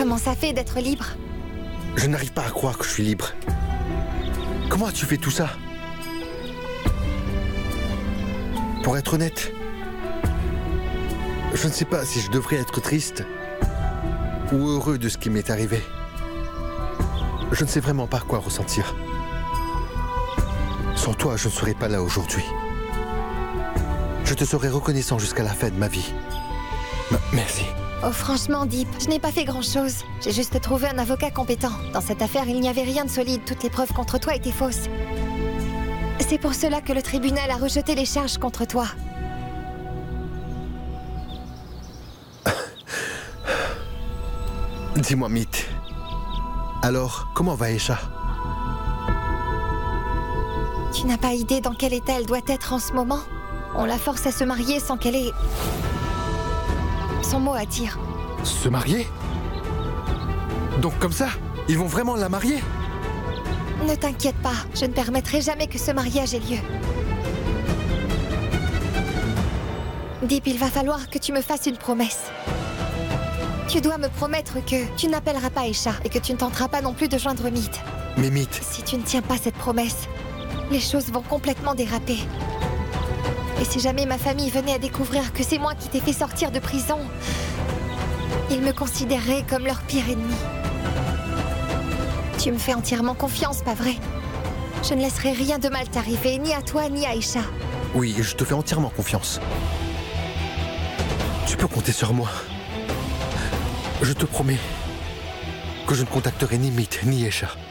Comment ça fait d'être libre? Je n'arrive pas à croire que je suis libre. Comment as-tu fait tout ça? Pour être honnête, je ne sais pas si je devrais être triste ou heureux de ce qui m'est arrivé. Je ne sais vraiment pas quoi ressentir. Sans toi, je ne serais pas là aujourd'hui. Je te serai reconnaissant jusqu'à la fin de ma vie. Merci. Oh franchement, Deep, je n'ai pas fait grand-chose. J'ai juste trouvé un avocat compétent. Dans cette affaire, il n'y avait rien de solide. Toutes les preuves contre toi étaient fausses. C'est pour cela que le tribunal a rejeté les charges contre toi. Dis-moi, Meet. Alors, comment va Aisha? Tu n'as pas idée dans quel état elle doit être en ce moment? On la force à se marier sans qu'elle ait son mot à dire. Se marier? Donc comme ça, ils vont vraiment la marier? Ne t'inquiète pas, je ne permettrai jamais que ce mariage ait lieu. Deep, il va falloir que tu me fasses une promesse. Tu dois me promettre que tu n'appelleras pas Aisha et que tu ne tenteras pas non plus de joindre Meet. Mais Meet... Si tu ne tiens pas cette promesse, les choses vont complètement déraper. Et si jamais ma famille venait à découvrir que c'est moi qui t'ai fait sortir de prison, ils me considéreraient comme leur pire ennemi. Tu me fais entièrement confiance, pas vrai? Je ne laisserai rien de mal t'arriver, ni à toi, ni à Aisha. Oui, je te fais entièrement confiance. Tu peux compter sur moi. Je te promets que je ne contacterai ni Meet ni Aisha.